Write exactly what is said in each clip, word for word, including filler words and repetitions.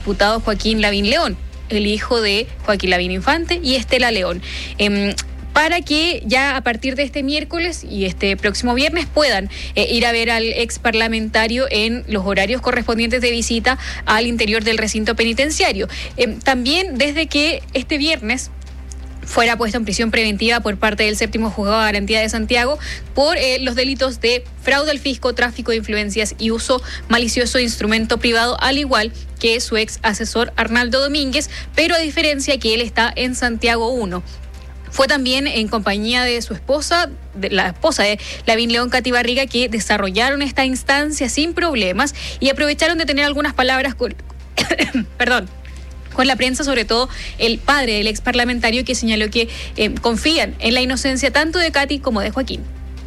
imputado Joaquín Lavín León, el hijo de Joaquín Lavín Infante y Estela León. Eh, para que ya a partir de este miércoles y este próximo viernes puedan eh, ir a ver al ex parlamentario en los horarios correspondientes de visita al interior del recinto penitenciario. Eh, también desde que este viernes fuera puesto en prisión preventiva por parte del séptimo juzgado de garantía de Santiago por eh, los delitos de fraude al fisco, tráfico de influencias y uso malicioso de instrumento privado, al igual que su ex asesor Arnaldo Domínguez, pero a diferencia que él está en Santiago uno. Fue también en compañía de su esposa, de la esposa de Lavín León, Katy Barriga, que desarrollaron esta instancia sin problemas y aprovecharon de tener algunas palabras con, perdón, con la prensa, sobre todo el padre del ex parlamentario, que señaló que eh, confían en la inocencia tanto de Katy como de Joaquín.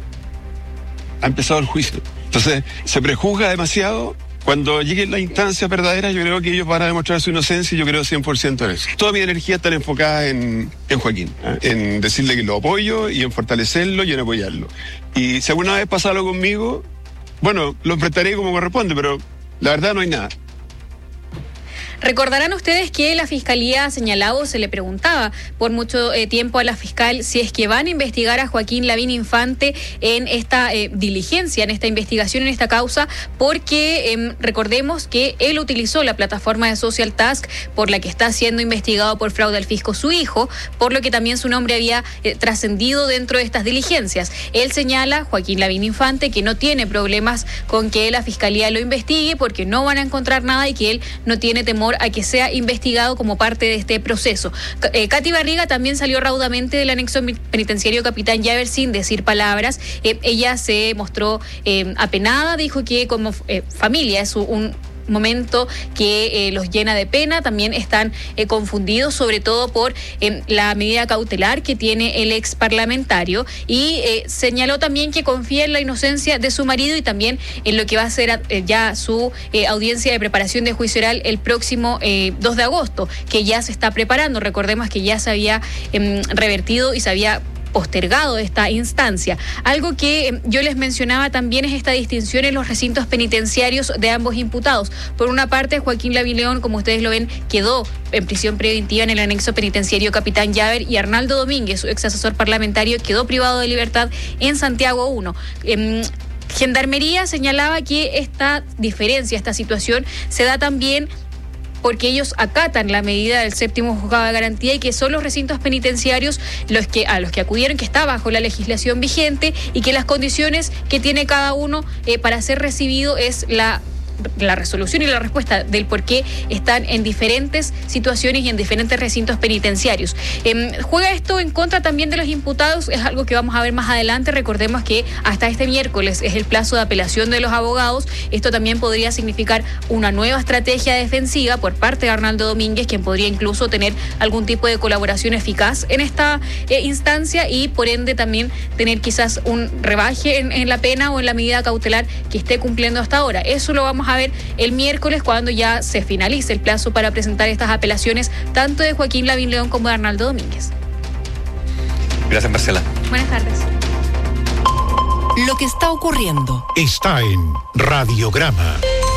Ha empezado el juicio, entonces se prejuzga demasiado. Cuando lleguen las instancias verdaderas, yo creo que ellos van a demostrar su inocencia y yo creo cien por ciento en eso. Toda mi energía está enfocada en, en Joaquín, ¿eh? En decirle que lo apoyo y en fortalecerlo y en apoyarlo. Y si alguna vez pasa algo conmigo, bueno, lo enfrentaré como corresponde, pero la verdad no hay nada. Recordarán ustedes que la Fiscalía ha señalado, se le preguntaba por mucho eh, tiempo a la fiscal si es que van a investigar a Joaquín Lavín Infante en esta eh, diligencia, en esta investigación, en esta causa, porque eh, recordemos que él utilizó la plataforma de Social Task por la que está siendo investigado por fraude al fisco su hijo, por lo que también su nombre había eh, trascendido dentro de estas diligencias. Él señala, Joaquín Lavín Infante, que no tiene problemas con que la Fiscalía lo investigue porque no van a encontrar nada y que él no tiene temor a que sea investigado como parte de este proceso. Eh, Katy Barriga también salió raudamente del anexo penitenciario Capitán Llaver sin decir palabras. Eh, ella se mostró eh, apenada, dijo que como eh, familia es un momento que eh, los llena de pena. También están eh, confundidos, sobre todo por eh, la medida cautelar que tiene el ex parlamentario, y eh, señaló también que confía en la inocencia de su marido y también en lo que va a ser eh, ya su eh, audiencia de preparación de juicio oral el próximo eh, dos de agosto, que ya se está preparando. Recordemos que ya se había eh, revertido y se había postergado esta instancia. Algo que eh, yo les mencionaba también es esta distinción en los recintos penitenciarios de ambos imputados. Por una parte, Joaquín Lavín León, como ustedes lo ven, quedó en prisión preventiva en el anexo penitenciario Capitán Llaver, y Arnaldo Domínguez, su ex asesor parlamentario, quedó privado de libertad en Santiago uno. Eh, Gendarmería señalaba que esta diferencia, esta situación, se da también porque ellos acatan la medida del séptimo juzgado de garantía y que son los recintos penitenciarios los que a los que acudieron, que está bajo la legislación vigente, y que las condiciones que tiene cada uno eh, para ser recibido es la la resolución y la respuesta del por qué están en diferentes situaciones y en diferentes recintos penitenciarios. Eh, juega esto en contra también de los imputados, es algo que vamos a ver más adelante. Recordemos que hasta este miércoles es el plazo de apelación de los abogados. Esto también podría significar una nueva estrategia defensiva por parte de Arnaldo Domínguez, quien podría incluso tener algún tipo de colaboración eficaz en esta eh, instancia y por ende también tener quizás un rebaje en, en la pena o en la medida cautelar que esté cumpliendo hasta ahora. Eso lo vamos a a ver el miércoles, cuando ya se finalice el plazo para presentar estas apelaciones tanto de Joaquín Lavín León como de Arnaldo Domínguez. Gracias, Marcela. Buenas tardes. Lo que está ocurriendo está en Radiograma.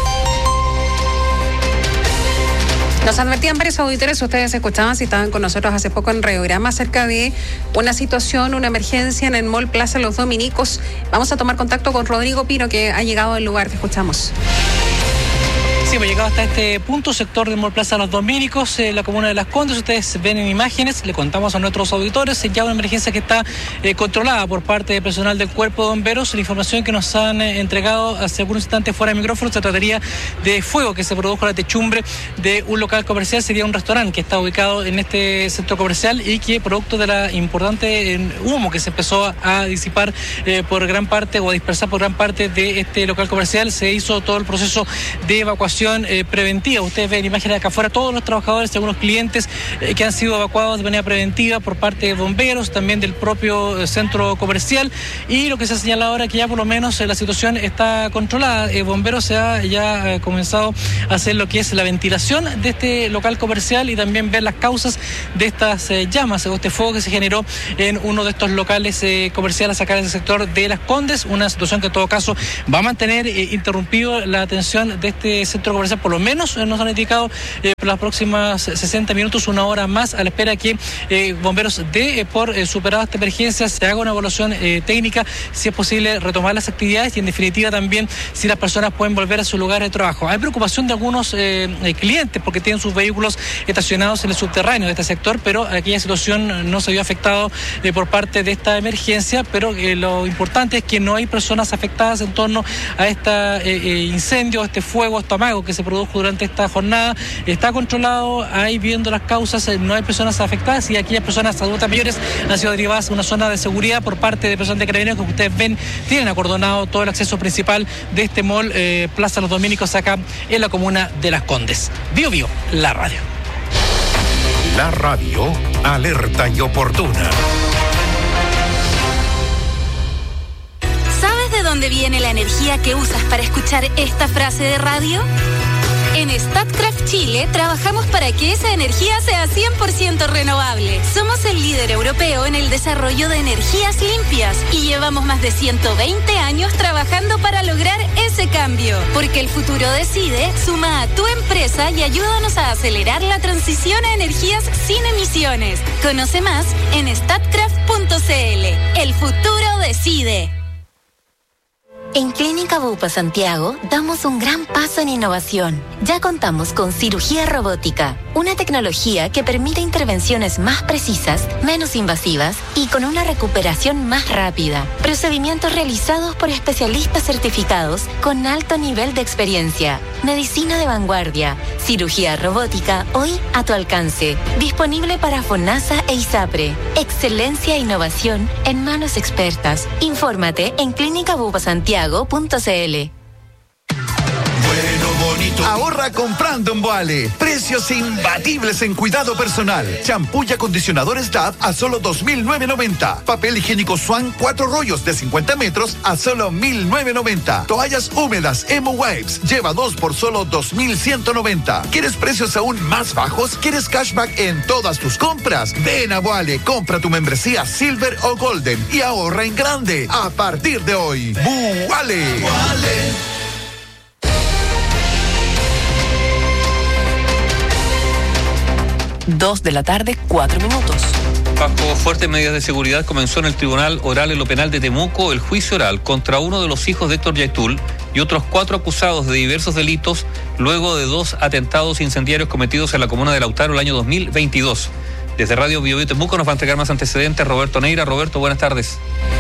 Nos advertían varios auditores, ustedes escuchaban si estaban con nosotros hace poco en Radiograma, acerca de una situación, una emergencia en el Mall Plaza Los Dominicos. Vamos a tomar contacto con Rodrigo Pino, que ha llegado al lugar. Te escuchamos. Sí, hemos llegado hasta este punto, sector del Mall Plaza Los Dominicos, en la comuna de Las Condes. Ustedes ven en imágenes, le contamos a nuestros auditores, ya una emergencia que está eh, controlada por parte del personal del Cuerpo de Bomberos. La información que nos han eh, entregado hace un instante fuera de micrófono, se trataría de fuego que se produjo en la techumbre de un local comercial. Sería un restaurante que está ubicado en este centro comercial y que, producto de la importante eh, humo que se empezó a, a disipar eh, por gran parte o a dispersar por gran parte de este local comercial, se hizo todo el proceso de evacuación Eh, preventiva. Ustedes ven imágenes acá afuera, todos los trabajadores, algunos clientes eh, que han sido evacuados de manera preventiva por parte de bomberos, también del propio eh, centro comercial, y lo que se ha señalado ahora es que ya por lo menos eh, la situación está controlada. Eh, bomberos se ha ya eh, comenzado a hacer lo que es la ventilación de este local comercial y también ver las causas de estas eh, llamas o este fuego que se generó en uno de estos locales eh, comerciales acá en el sector de Las Condes, una situación que en todo caso va a mantener eh, interrumpido la atención de este centro centro comercial, por lo menos eh, nos han indicado eh, por las próximas sesenta minutos, una hora más, a la espera que eh, bomberos dé eh, por eh, superada esta emergencia, se haga una evaluación eh, técnica, si es posible retomar las actividades y en definitiva también si las personas pueden volver a su lugar de trabajo. Hay preocupación de algunos eh, eh, clientes porque tienen sus vehículos estacionados en el subterráneo de este sector, pero aquella situación no se vio afectado eh, por parte de esta emergencia, pero eh, lo importante es que no hay personas afectadas en torno a este eh, eh, incendio, este fuego, este amago que se produjo durante esta jornada. Está controlado, ahí viendo las causas, eh, no hay personas afectadas y aquellas personas adultas mayores han sido derivadas a una zona de seguridad por parte de personas de Carabineros que ustedes ven, tienen acordonado todo el acceso principal de este mall eh, Plaza Los Dominicos acá en la comuna de Las Condes. Bio Bio, la radio. La radio alerta y oportuna. ¿Sabes de dónde viene la energía que usas para escuchar esta frase de radio? En Statkraft Chile trabajamos para que esa energía sea cien por ciento renovable. Somos el líder europeo en el desarrollo de energías limpias y llevamos más de ciento veinte años trabajando para lograr ese cambio. Porque el futuro decide, suma a tu empresa y ayúdanos a acelerar la transición a energías sin emisiones. Conoce más en statkraft punto c l. El futuro decide. En Clínica Bupa Santiago damos un gran paso en innovación. Ya contamos con cirugía robótica, una tecnología que permite intervenciones más precisas, menos invasivas y con una recuperación más rápida. Procedimientos realizados por especialistas certificados con alto nivel de experiencia. Medicina de vanguardia, cirugía robótica hoy a tu alcance. Disponible para FONASA e ISAPRE. Excelencia e innovación en manos expertas. Infórmate en clínica bupa santiago punto c l. Bueno, bonito. Ahorra comprando en Boale. Precios imbatibles en cuidado personal. Champú y acondicionadores D A V a solo dos mil novecientos noventa. Papel higiénico Swan, cuatro rollos de cincuenta metros a solo mil novecientos noventa. Toallas húmedas Emo Wipes, lleva dos por solo dos mil ciento noventa. ¿Quieres precios aún más bajos? ¿Quieres cashback en todas tus compras? Ven a Boale, compra tu membresía Silver o Golden y ahorra en grande. A partir de hoy, Boale. Boale. Dos de la tarde, cuatro minutos. Bajo fuertes medidas de seguridad comenzó en el Tribunal Oral en lo Penal de Temuco el juicio oral contra uno de los hijos de Héctor Yaitul y otros cuatro acusados de diversos delitos luego de dos atentados incendiarios cometidos en la comuna de Lautaro el año dos mil veintidós. Desde Radio Bio Bio Temuco nos va a entregar más antecedentes Roberto Neira. Roberto, buenas tardes.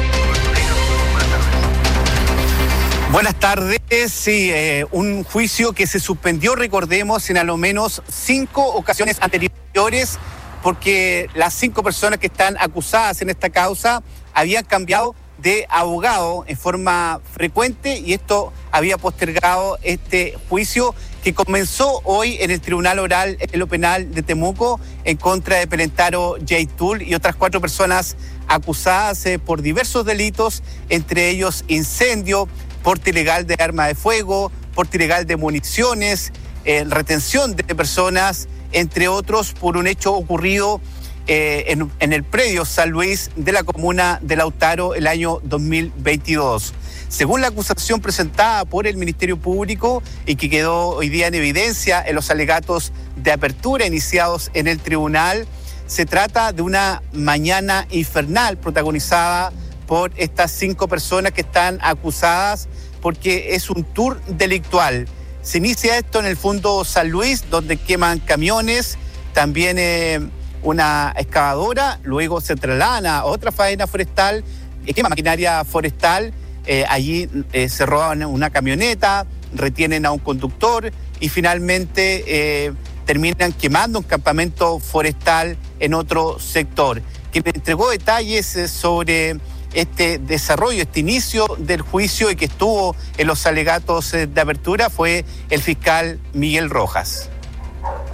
Buenas tardes. Sí, eh, un juicio que se suspendió, recordemos, en a lo menos cinco ocasiones anteriores, porque las cinco personas que están acusadas en esta causa habían cambiado de abogado en forma frecuente y esto había postergado este juicio que comenzó hoy en el Tribunal Oral en lo Penal de Temuco en contra de Pelentaro Yaitul y otras cuatro personas acusadas eh, por diversos delitos, entre ellos incendio, porte ilegal de arma de fuego, porte ilegal de municiones, eh, retención de personas, entre otros, por un hecho ocurrido eh, en, en el predio San Luis de la comuna de Lautaro el año dos mil veintidós. Según la acusación presentada por el Ministerio Público y que quedó hoy día en evidencia en los alegatos de apertura iniciados en el tribunal, se trata de una mañana infernal protagonizada por estas cinco personas que están acusadas porque es un tour delictual. Se inicia esto en el Fondo San Luis, donde queman camiones, también eh, una excavadora, luego se trasladan a otra faena forestal, eh, queman maquinaria forestal, eh, allí eh, se roban una camioneta, retienen a un conductor y finalmente eh, terminan quemando un campamento forestal en otro sector. Quien entregó detalles eh, sobre este desarrollo, este inicio del juicio y que estuvo en los alegatos de apertura fue el fiscal Miguel Rojas.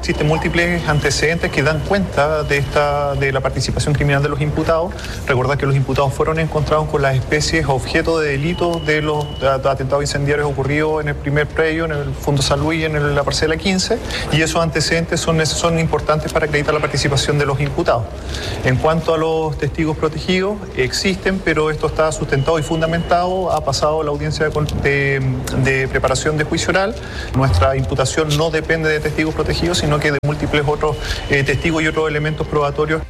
existen múltiples antecedentes que dan cuenta de esta de la participación criminal de los imputados. Recordar que los imputados fueron encontrados con las especies objeto de delitos de los atentados incendiarios ocurridos en el primer predio, en el Fondo San Luis, en la parcela quince, y esos antecedentes son, son importantes para acreditar la participación de los imputados. En cuanto a los testigos protegidos, existen, pero esto está sustentado y fundamentado, ha pasado la audiencia de, de, de preparación de juicio oral. Nuestra imputación no depende de testigos protegidos, sino que de múltiples otros eh, testigos y otros elementos probatorios.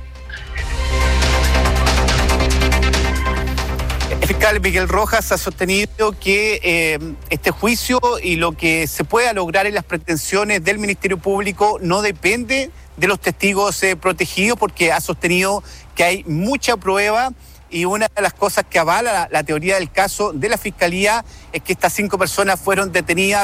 El fiscal Miguel Rojas ha sostenido que eh, este juicio y lo que se pueda lograr en las pretensiones del Ministerio Público no depende de los testigos eh, protegidos, porque ha sostenido que hay mucha prueba. Y una de las cosas que avala la, la teoría del caso de la Fiscalía es que estas cinco personas fueron detenidas